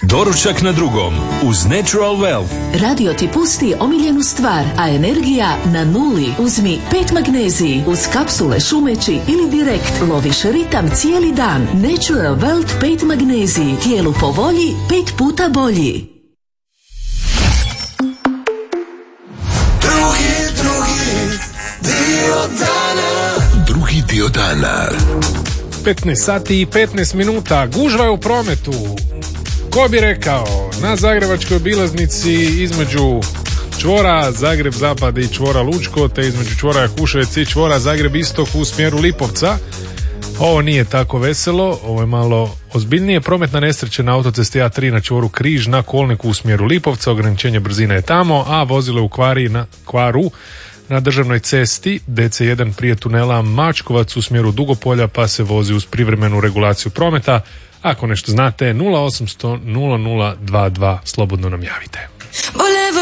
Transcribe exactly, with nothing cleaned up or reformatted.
Doručak na drugom uz Natural Wealth. Radio ti pusti omiljenu stvar, a energija na nuli. Uzmi pet magneziji uz kapsule šumeći ili direkt loviš ritam cijeli dan. Natural Wealth pet magneziji. Tijelu po volji, pet puta bolji. Drugi, drugi dio dana. Drugi dio dana. petnaest sati i petnaest minuta. Gužva je u prometu. Ko bi rekao, na zagrebačkoj obilaznici između čvora Zagreb Zapad i čvora Lučko, te između čvora Jakuševec i čvora Zagreb Istok u smjeru Lipovca. Ovo nije tako veselo, ovo je malo ozbiljnije. Prometna nesreća na autocesti A tri na čvoru Križ na kolniku u smjeru Lipovca, ograničenje brzine je tamo, a vozilo u kvari na Kvaru na državnoj cesti D C jedan prije tunela Mačkovac u smjeru Dugopolja, pa se vozi uz privremenu regulaciju prometa. Ako nešto znate, nula osamsto nula nula dva dva slobodno nam javite.